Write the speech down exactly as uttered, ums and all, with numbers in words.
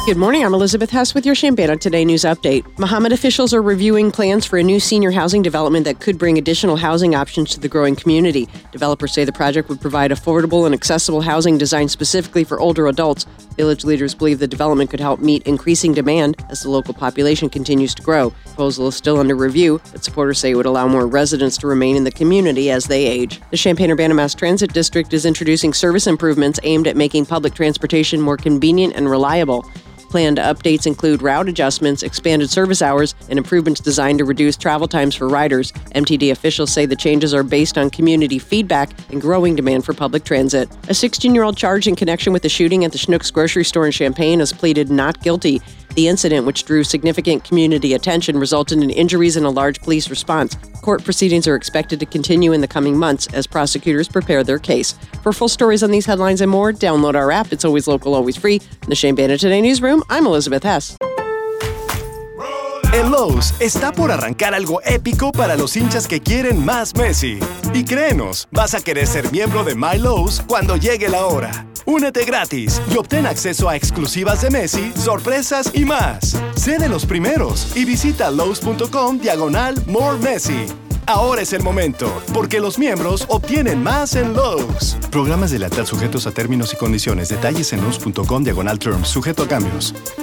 Good morning, I'm Elizabeth Hess with your Chambana Today News Update. Mohammed officials are reviewing plans for a new senior housing development that could bring additional housing options to the growing community. Developers say the project would provide affordable and accessible housing designed specifically for older adults. Village leaders believe the development could help meet increasing demand as the local population continues to grow. The proposal is still under review, but supporters say it would allow more residents to remain in the community as they age. The Champaign-Urbana Mass Transit District is introducing service improvements aimed at making public transportation more convenient and reliable. Planned updates include route adjustments, expanded service hours, and improvements designed to reduce travel times for riders. M T D officials say the changes are based on community feedback and growing demand for public transit. A sixteen-year-old charged in connection with the shooting at the Schnucks grocery store in Champaign has pleaded not guilty. The incident, which drew significant community attention, resulted in injuries and a large police response. Court proceedings are expected to continue in the coming months as prosecutors prepare their case. For full stories on these headlines and more, download our app. It's always local, always free. In the Chambana Today Newsroom, I'm Elizabeth Hess. En Lowe's está por arrancar algo épico para los hinchas que quieren más Messi. Y créenos, vas a querer ser miembro de My Lowe's cuando llegue la hora. Únete gratis y obtén acceso a exclusivas de Messi, sorpresas y más. Sé de los primeros y visita Lowe's.com diagonal More Messi. Ahora es el momento, porque los miembros obtienen más en Lowe's. Programas de lealtad sujetos a términos y condiciones. Detalles en Lowe's.com diagonal Terms, sujeto a cambios.